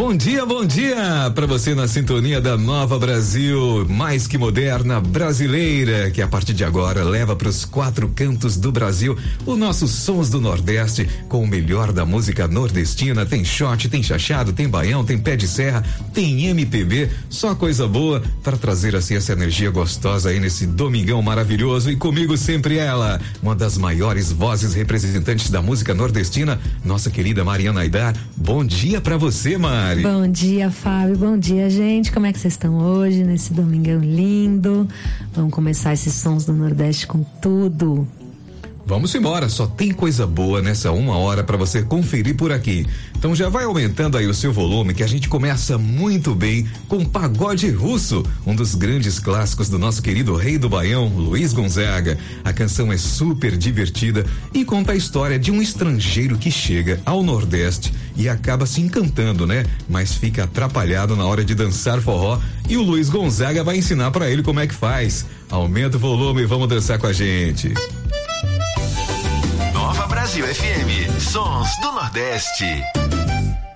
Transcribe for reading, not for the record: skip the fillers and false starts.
bom dia para você na sintonia da Nova Brasil, mais que moderna, brasileira, que a partir de agora leva para os 4 cantos do Brasil os nossos sons do Nordeste com o melhor da música nordestina. Tem shot, tem chachado, tem baião, tem pé de serra, tem MPB, só coisa boa para trazer assim essa energia gostosa aí nesse domingão maravilhoso. E comigo sempre ela, uma das maiores vozes representantes da música nordestina, nossa querida Mariana Aidar. Bom dia pra você, Mari. Bom dia, Fábio. Bom dia, gente. Como é que vocês estão hoje, nesse domingão lindo? Vamos começar esses sons do Nordeste com tudo. Vamos embora, só tem coisa boa nessa 1 hora para você conferir por aqui. Então já vai aumentando aí o seu volume que a gente começa muito bem com Pagode Russo, um dos grandes clássicos do nosso querido rei do Baião, Luiz Gonzaga. A canção é super divertida e conta a história de um estrangeiro que chega ao Nordeste e acaba se encantando, né? Mas fica atrapalhado na hora de dançar forró e o Luiz Gonzaga vai ensinar para ele como é que faz. Aumenta o volume e vamos dançar com a gente. Nova Brasil FM, sons do Nordeste.